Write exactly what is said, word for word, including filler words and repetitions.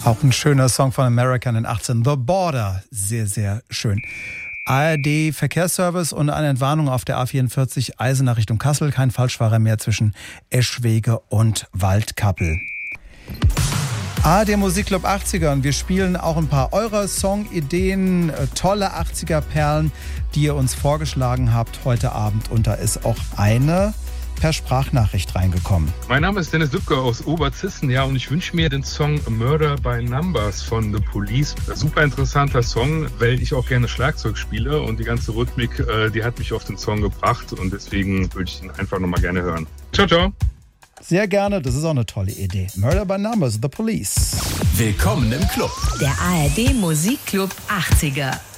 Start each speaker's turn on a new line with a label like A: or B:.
A: Auch ein schöner Song von American in achtzehn. The Border. Sehr, sehr schön. A R D Verkehrsservice und eine Entwarnung auf der A vierundvierzig Eisenach Richtung Kassel. Kein Falschfahrer mehr zwischen Eschwege und Waldkappel. A R D Musikclub achtziger und wir spielen auch ein paar eurer Songideen, äh, tolle achtziger-Perlen, die ihr uns vorgeschlagen habt heute Abend. Und da ist auch eine per Sprachnachricht reingekommen.
B: Mein Name ist Dennis Dübke aus Oberzissen, ja, und ich wünsche mir den Song Murder by Numbers von The Police. Super interessanter Song, weil ich auch gerne Schlagzeug spiele und die ganze Rhythmik, äh, die hat mich auf den Song gebracht und deswegen würde ich ihn einfach nochmal gerne hören. Ciao, ciao.
A: Sehr gerne, das ist auch eine tolle Idee. Murder by Numbers, The Police.
C: Willkommen im Club.
D: Der A R D Musikclub achtziger.